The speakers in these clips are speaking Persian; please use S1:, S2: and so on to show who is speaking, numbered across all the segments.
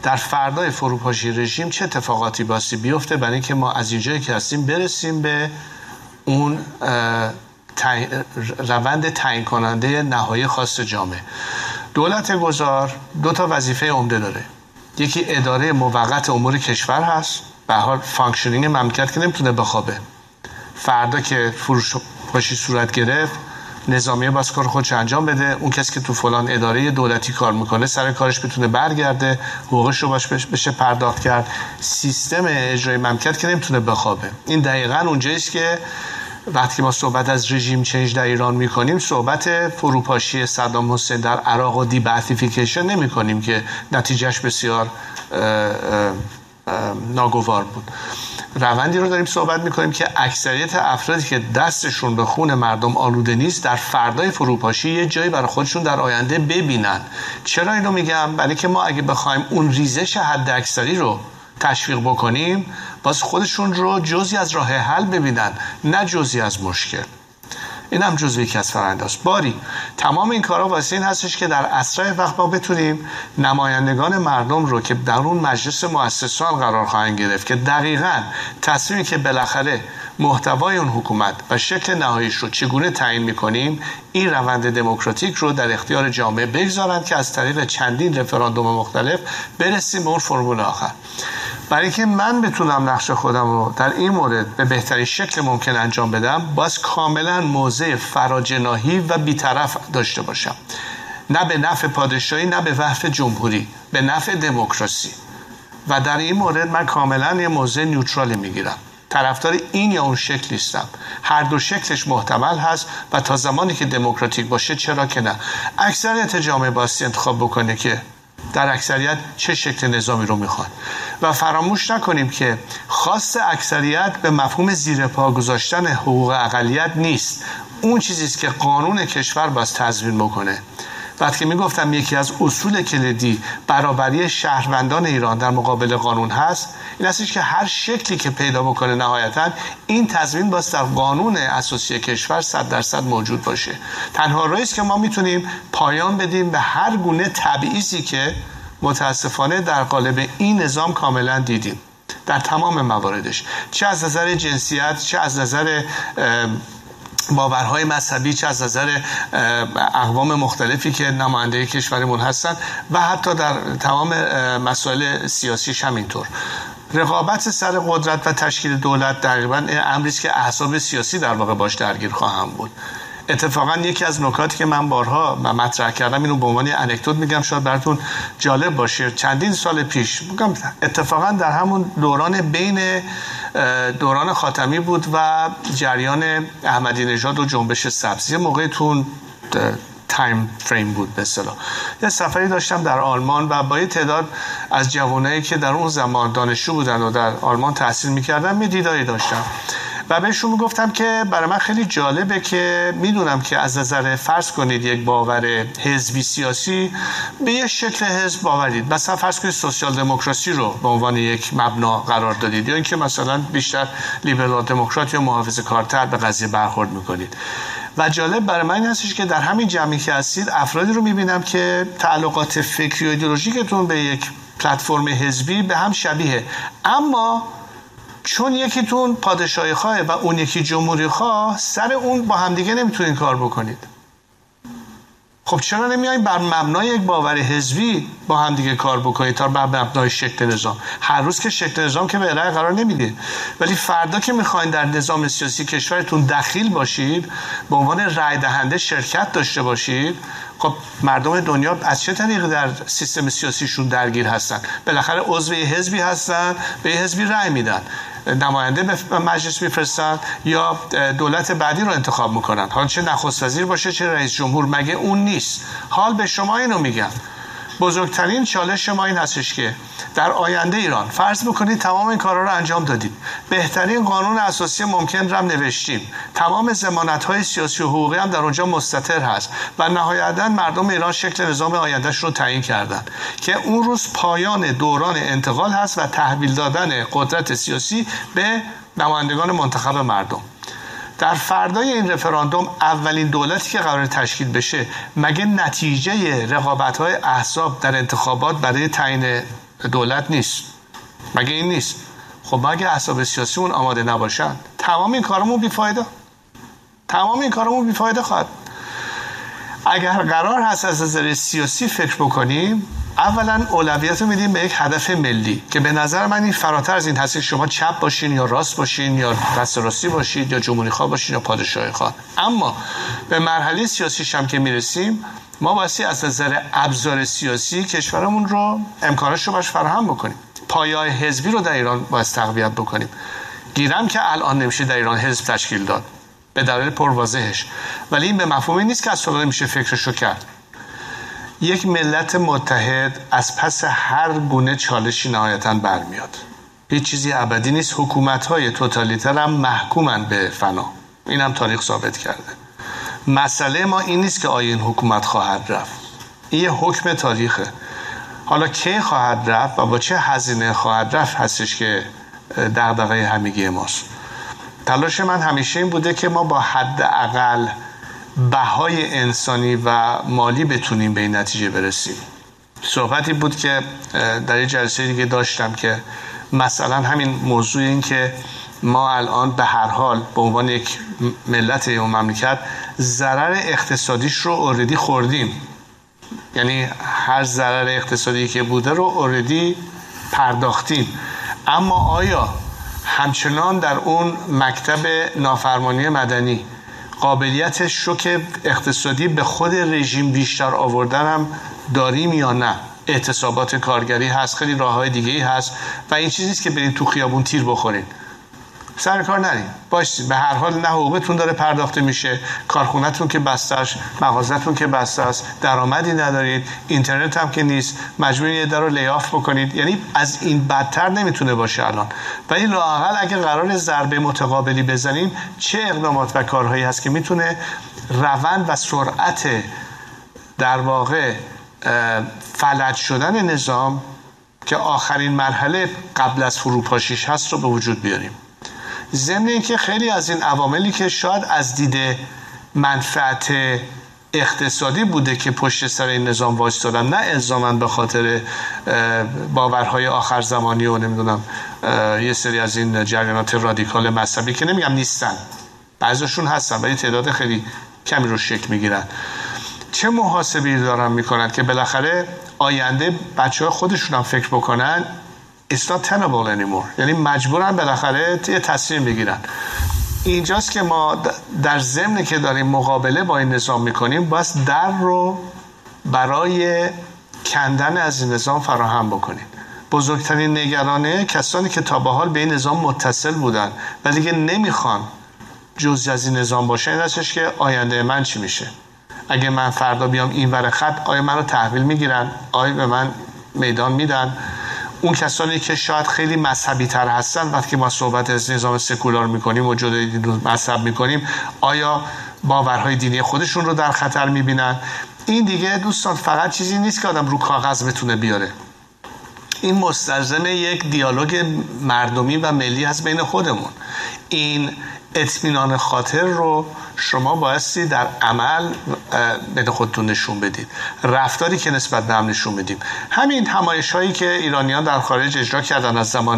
S1: در فردای فروپاشی رژیم چه اتفاقاتی باسی بیفته، برای اینکه ما از اینجایی که هستیم برسیم به اون روند تعیین کننده نهایی خاص جامعه. دولت گذار 2 تا وظیفه عمده داره. یکی اداره موقت امور کشور هست، به هر حال فانکشنینگ مملکت که نمیتونه بخوابه. فردا که فروپاشی صورت گرفت، نظامیه باز کار خودش انجام بده، اون کسی که تو فلان اداره دولتی کار میکنه سر کارش بتونه برگرده، حقوقش رو باش بشه پرداخت کرد. سیستم اجرای مملکت که نمیتونه بخوابه. این دقیقاً اونجاییست که وقتی ما صحبت از رژیم چنج در ایران میکنیم، صحبت فروپاشی صدام حسین در عراق و دیبعثیفیکیشن نمی کنیم که نتیجهش بسیار ناگوار بود. روندی رو داریم صحبت میکنیم که اکثریت افرادی که دستشون به خون مردم آلوده نیست در فردای فروپاشی یه جایی برای خودشون در آینده ببینن. چرا اینو میگم؟ برای که ما اگه بخوایم اون ریزش حد اکثری رو تشویق بکنیم، باز خودشون رو جزئی از راه حل ببینن، نه جزئی از مشکل. این هم جزئی که از فرآینداست. باری تمام این کارا واسه این هستش که در اسرع وقت ما بتونیم نمایندگان مردم رو که در اون مجلس مؤسسان قرار خواهند گرفت که دقیقاً تصمیمی که بالاخره محتوای اون حکومت و شکل نهاییش رو چگونه تعیین می‌کنیم، این روند دموکراتیک رو در اختیار جامعه بگذارند که از طریق چندین رفراندوم مختلف برسیم به اون فرمول آخر. برای اینکه من بتونم نقش خودم رو در این مورد به بهترین شکل ممکن انجام بدم، باز کاملا موضع فراجناحی و بی‌طرف داشته باشم، نه به نفع پادشاهی نه به نفع جمهوری، به نفع دموکراسی. و در این مورد من کاملا یه موضع نیوترال میگیرم، طرفدار این یا اون شکل نیستم. هر دو شکلش محتمل هست و تا زمانی که دموکراتیک باشه چرا که نه. اکثریت جامعه باستی انتخاب بکنه که در اکثریت چه شکل نظامی رو میخوان. و فراموش نکنیم که خواست اکثریت به مفهوم زیر پا گذاشتن حقوق اقلیت نیست. اون چیزیست که قانون کشور باز تضمین بکنه. وقتی میگفتم یکی از اصول کلیدی برابری شهروندان ایران در مقابل قانون هست، این هستش که هر شکلی که پیدا بکنه نهایتاً این تضمین باز در قانون اساسی کشور 100% موجود باشه. تنها راهی است که ما میتونیم پایان بدیم به هر گونه تبعیضی که متاسفانه در قالب این نظام کاملا دیدیم در تمام مواردش، چه از نظر جنسیت، چه از نظر باورهای مذهبی، چه از نظر اقوام مختلفی که نماینده کشورمون هستن و حتی در تمام مسائل سیاسیش همینطور. رقابت سر قدرت و تشکیل دولت تقریبا امری است که احزاب سیاسی در واقع باش درگیر خواهند بود. اتفاقا یکی از نکاتی که من بارها مطرح کردم، اینو به عنوان انکدوت میگم شاید براتون جالب باشه، چندین سال پیش میگم اتفاقا در همون دوران بین دوران خاتمی بود و جریان احمدی نژاد و جنبش سبز، یه موقعی تو تایم فریم بود به اصطلاح. یه سفری داشتم در آلمان و با یه تعداد از جوانایی که در اون زمان دانشجو بودن و در آلمان تحصیل میکردن یه دیداری داشتم و بهشون میگفتم که برای من خیلی جالبه که میدونم که از نظر فرض کنید یک باور حزبی سیاسی به یک شکل حزب باورید، مثلا فرض کنید سوسیال دموکراسی رو به عنوان یک مبنا قرار دادید یا اینکه مثلا بیشتر لیبرال دموکرات یا محافظه‌کارتر به قضیه برخورد میکنید. و جالب برای من این هستش که در همین جمعی که هستید افرادی رو میبینم که تعلقات فکری و ایدئولوژیکتون به یک پلتفرم حزبی به هم شبیه، اما چون یکیتون پادشاهی خواه و اون یکی جمهوری خواه، سر اون با همدیگه نمیتونین کار بکنید. خب چرا نمیایید بر مبنای یک باور حزبی با همدیگه کار بکنید تا بر مبنای شکل نظام؟ هر روز که شکل نظام که به ارائه قرار نمیده، ولی فردا که میخواین در نظام سیاسی کشورتون دخیل باشید، به عنوان رای دهنده شرکت داشته باشید، خب مردم دنیا از چه طریقی در سیستم سیاسیشون درگیر هستن؟ بالاخره عضو حزبی هستن، به حزبی رای میدن، نماینده به مجلس میفرستن یا دولت بعدی رو انتخاب میکنن، حالا چه نخست وزیر باشه چه رئیس جمهور. مگه اون نیست؟ حال به شما اینو میگم، بزرگترین چالش ما این هستش که در آینده ایران فرض بکنید تمام این کارا رو انجام دادید، بهترین قانون اساسی ممکن رو هم نوشتیم، تمام ضمانت‌های سیاسی و حقوقی هم در اونجا مستتر هست و نهایتاً مردم ایران شکل نظام آیندهش رو تعیین کردن که اون روز پایان دوران انتقال هست و تحویل دادن قدرت سیاسی به نمایندگان منتخب مردم. در فردای این رفراندوم اولین دولتی که قرار تشکیل بشه، مگه نتیجه رقابت‌های احزاب در انتخابات برای تعیین دولت نیست؟ مگه این نیست؟ خب مگه احزاب سیاسی اون آماده نباشن تمام این کارمون بیفایده خواهد. اگر قرار هست از نظر سیاسی فکر بکنیم، اولا اولویت رو میدیم به یک هدف ملی که به نظر من این فراتر از این هست که شما چپ باشین یا راست باشین یا دست راستی باشید یا جمهوری خواه باشین یا پادشاهی خواه. اما به مرحله سیاسیش هم که میرسیم، ما بایستی از نظر ابزار سیاسی کشورمون رو امکانش رو باش فراهم بکنیم. پایه‌های حزبی رو در ایران باید تقویت بکنیم. گیرم که الان نمیشه در ایران حزب تشکیل داد به دلیل پرواضحش، ولی این به مفهومی نیست که از سال نمیشه فکرشو کرد. یک ملت متحد از پس هر گونه چالشی نهایتاً برمیاد. هیچ چیزی ابدی نیست. حکومت‌های توتالیتر هم محکومن به فنا. این هم تاریخ ثابت کرده. مسئله ما این نیست که آیا این حکومت خواهد رفت. این یه حکم تاریخه. حالا کی خواهد رفت و با چه هزینه خواهد رفت هستش که دغدغه همگی ماست. تلاش من همیشه این بوده که ما با حداقل بهای انسانی و مالی بتونیم به این نتیجه برسیم. صحبتی بود که در یه جلسه دیگه داشتم که مثلا همین موضوع این که ما الان به هر حال به عنوان یک ملت و مملکت ضرر اقتصادیش رو اوردی خوردیم. یعنی هر ضرر اقتصادی که بوده رو اوردی پرداختیم. اما آیا همچنان در اون مکتب نافرمانی مدنی قابلیت شوک اقتصادی به خود رژیم بیشتر آوردن هم داریم یا نه؟ اعتصابات کارگری هست، خیلی راه‌های دیگه‌ای هست و این چیزی است که برید تو خیابون تیر بخورین. سر کار نرین. باشید به هر حال نه حقوقتون داره پرداخته میشه، کارخونه‌تون که بسته است، مغازه‌تون که بسته است، درآمدی ندارید، اینترنت هم که نیست، مجبورین یه در رو لی‌آف بکنید. یعنی از این بدتر نمیتونه باشه الان. ولی لااقل اگه قرار ضربه متقابلی بزنیم، چه اقدامات و کارهایی هست که میتونه روند و سرعت در واقع فلج شدن نظام که آخرین مرحله قبل از فروپاشیش هست رو به وجود بیاریم. ضمن اینکه خیلی از این عواملی که شاید از دید منفعت اقتصادی بوده که پشت سر این نظام وایستادن، نه الزاماً به خاطر باورهای آخر زمانی و نمیدونم یه سری از این جریانات رادیکال مذهبی که نمیگم نیستن، بعضیشون هستن ولی تعداد خیلی کمی رو شکل میگیرن. چه محاسبی دارن میکنن که بالاخره آینده بچه‌ها خودشون هم فکر بکنن It's not tenable anymore. یعنی مجبورن بالاخره یه تصمیم بگیرن. اینجاست که ما در ضمن که داریم مقابله با این نظام میکنیم باید در رو برای کندن از این نظام فراهم بکنیم. بزرگترین نگرانه کسانی که تا به حال به این نظام متصل بودن و دیگه نمیخوان جزئی از این نظام باشن، این هستش که آینده من چی میشه؟ اگه من فردا بیام این ور خط، آیا من رو تحویل میگیرن؟ آیا به من میدان میدن؟ اون کسانی که شاید خیلی مذهبی تر هستن وقتی ما صحبت از نظام سکولار میکنیم و جدای دین مذهب میکنیم، آیا باورهای دینی خودشون رو در خطر میبینن؟ این دیگه دوستان فقط چیزی نیست که آدم رو کاغذ بتونه بیاره. این مستلزم یک دیالوگ مردمی و ملی هست بین خودمون. این اطمینان خاطر رو شما بایستی در عمل بین خودتون نشون بدید، رفتاری که نسبت به هم نشون بدیم. همین همایش هایی که ایرانیان در خارج اجرا کردن از زمان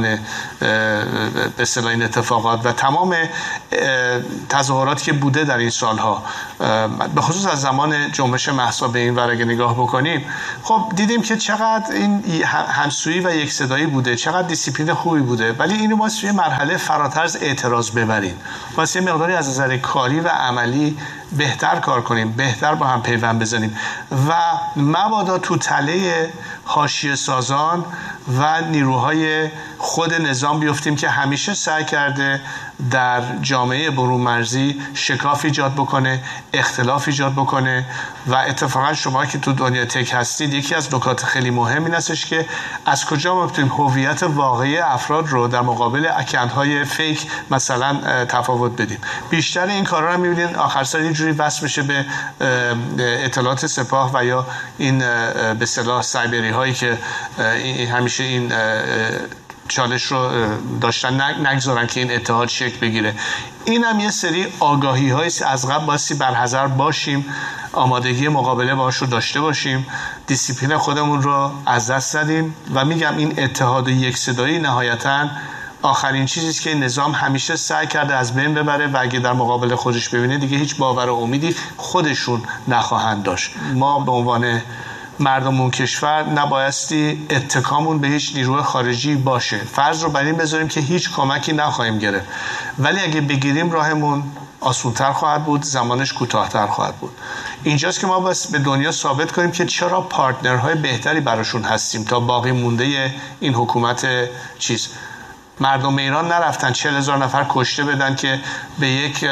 S1: به اصطلاح این اتفاقات و تمام تظاهراتی که بوده در این سالها، به خصوص از زمان جنبش مهسا به این ور اگه نگاه بکنیم، خب دیدیم که چقدر این همسویی و یک صدایی بوده، چقدر دیسیپلین خوبی بوده. ولی اینو ما توی مرحله فراتر از اعتراض ببریم، واسه مقداری از نظر کاری و عملی بهتر کار کنیم، بهتر با هم پیوند بزنیم و مبادا تو تله حاشیه سازان و نیروهای خود نظام بیفتیم که همیشه سعی کرده در جامعه برون مرزی شکاف ایجاد بکنه، اختلاف ایجاد بکنه. و اتفاقا شما که تو دنیا تک هستید، یکی از نکات خیلی مهم این هستش که از کجا ما بتونیم هویت واقعی افراد رو در مقابل اکانت‌های فیک مثلا تفاوت بدیم. بیشتر این کارا رو می‌بینید آخر سر یه جوری وصل میشه به اطلاعات سپاه و یا این به اصطلاح سایبری هایی که همیشه این چالش رو داشتن نگذارن که این اتحاد شکل بگیره. این هم یه سری آگاهی هاییست از قبل بایستی برحذر باشیم، آمادگی مقابله باهاش رو داشته باشیم، دیسیپلین خودمون رو از دست ندیم و میگم این اتحاد و یک صدایی نهایتاً آخرین چیزیست که نظام همیشه سعی کرده از بین ببره و اگه در مقابل خودش ببینه دیگه هیچ باور و امیدی خودشون نخواهند داشت. ما به عنوان مردم اون کشور نبایستی اتکامون به هیچ نیروی خارجی باشه. فرض رو بر این بذاریم که هیچ کمکی نخواهیم گرفت، ولی اگه بگیریم راهمون آسان‌تر خواهد بود، زمانش کوتاه‌تر خواهد بود. اینجاست که ما بس به دنیا ثابت کنیم که چرا پارتنرهای بهتری براشون هستیم تا باقی مونده این حکومت مردم ایران نرفتن 40,000 نفر کشته بدن که به یک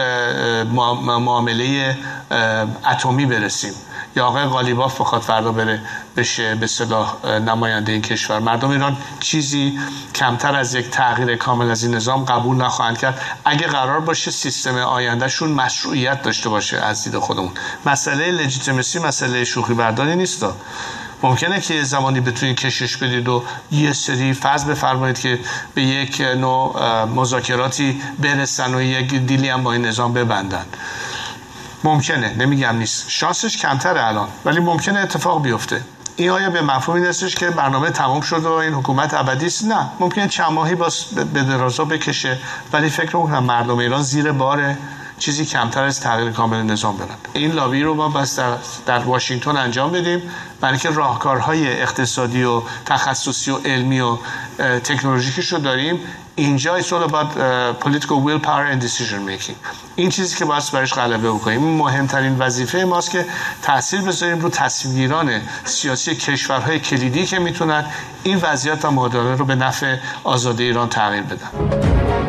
S1: معامله اتمی برسیم یا آقای قالیباف بخواد فردا بشه به اصطلاح نماینده این کشور. مردم ایران چیزی کمتر از یک تغییر کامل از این نظام قبول نخواهند کرد اگه قرار باشه سیستم آیندهشون مشروعیت داشته باشه. از دید خودمون مسئله لجیتیمسی مسئله شوخی برداری نیست. ممکنه که زمانی بتونید کشش بدید و یه سری فرض بفرمایید که به یک نوع مذاکراتی برسن و یک دیلی هم با این نظام ببندن. ممکنه، نمیگم نیست، شانسش کمتره الان، ولی ممکنه اتفاق بیفته. این آیا به مفهومی نیستش که برنامه تمام شد و این حکومت ابدی است؟ نه، ممکنه چند ماهی باز به درازا بکشه، ولی فکر می‌کنم مردم ایران زیر بار چیزی کمتر از تغییر کامل نظام برن. این لابی رو ما بس در واشنگتن انجام بدیم برای که راهکارهای اقتصادی و تخصصی و علمی و تکنولوژیکش رو داریم. اینجا it's all about political will power and decision making. این چیزی که باید برایش غلبه بکنیم. این مهمترین وظیفه ماست که تاثیر بذاریم رو تصمیمگیران سیاسی کشورهای کلیدی که میتونن این وضعیت و معادله رو به نفع آزادی ایران تغییر بدن.